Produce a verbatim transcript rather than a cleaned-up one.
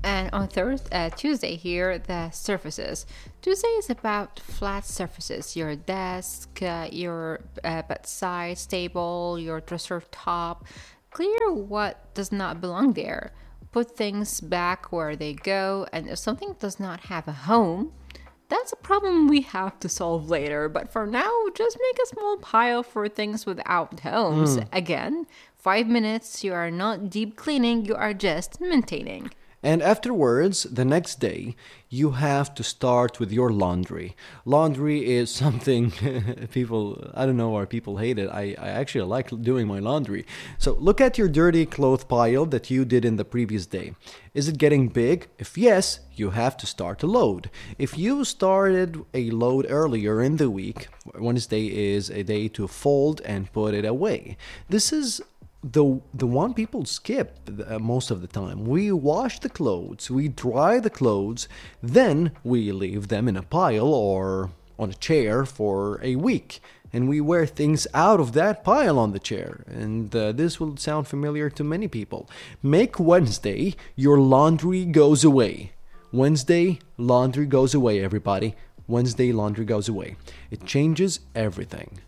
And on Thursday, uh, Tuesday here, the surfaces. Tuesday is about flat surfaces. Your desk, uh, your uh, bedside table, your dresser top. Clear what does not belong there. Put things back where they go. And if something does not have a home, that's a problem we have to solve later. But for now, just make a small pile for things without homes. Again, five minutes, you are not deep cleaning, you are just maintaining. And afterwards, the next day, you have to start with your laundry. Laundry is something people, I don't know why people hate it. I, I actually like doing my laundry. So look at your dirty cloth pile that you did in the previous day. Is it getting big? If yes, you have to start a load. If you started a load earlier in the week, Wednesday is a day to fold and put it away. This is the the one people skip uh, most of the time. We wash the clothes, we dry the clothes, then we leave them in a pile or on a chair for a week, and we wear things out of that pile on the chair. And uh, this will sound familiar to many people. Make Wednesday your laundry goes away. Wednesday laundry goes away, everybody. Wednesday laundry goes away. It changes everything.